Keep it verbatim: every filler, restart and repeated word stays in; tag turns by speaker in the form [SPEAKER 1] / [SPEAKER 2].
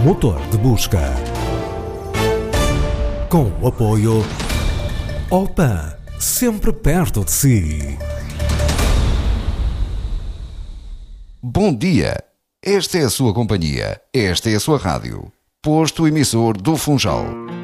[SPEAKER 1] motor de busca. Com o apoio Opan, sempre perto de si.
[SPEAKER 2] Bom dia, esta é a sua companhia, esta é a sua rádio. Posto emissor do Funchal.